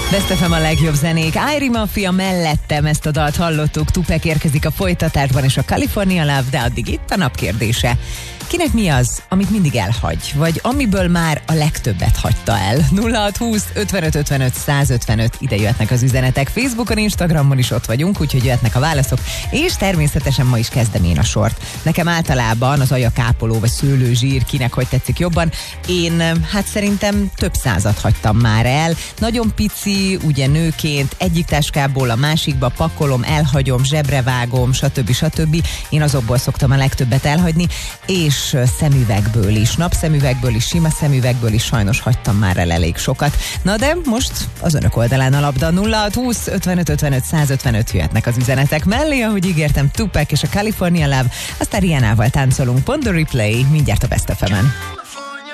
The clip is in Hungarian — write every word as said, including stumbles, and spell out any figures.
Best ef em a legjobb zenék. Airy Mafia mellettem, ezt a dalt hallottuk. Tupac érkezik a folytatásban, és a California Love, de addig itt a napkérdése. Kinek mi az, amit mindig elhagy? Vagy amiből már a legtöbbet hagyta el? nulla hat húsz ötvenöt ötvenöt százötvenöt, ide jöhetnek az üzenetek. Facebookon, Instagramon is ott vagyunk, úgyhogy jöhetnek a válaszok. És természetesen ma is kezdem én a sort. Nekem általában az ajakápoló vagy szőlőzsír, kinek hogy tetszik jobban. Én hát szerintem több százat hagytam már el. Nagyon pici, ugye nőként, egyik táskából a másikba pakolom, elhagyom, zsebre vágom, stb. stb. Én azokból szoktam a legtöbbet elhagyni, és szemüvegből is, napszemüvegből is, sima szemüvegből is sajnos hagytam már el elég sokat. Na de most az önök oldalán a labda. Nulla hat húsz ötvenöt ötvenöt százötvenöt, jöhetnek az üzenetek mellé, ahogy ígértem, Tupac és a California Love, aztán Rihanával táncolunk, pont a replay, mindjárt a Best ef emen.